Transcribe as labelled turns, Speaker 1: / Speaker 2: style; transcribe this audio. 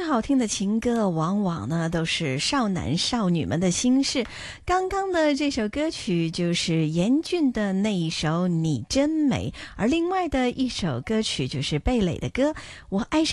Speaker 1: 好听的情歌往往呢都是少男少女们的心事。刚刚的这首歌曲就是严俊的那一首《你真美》，而另外的一首歌曲就是贝蕾的歌《我爱上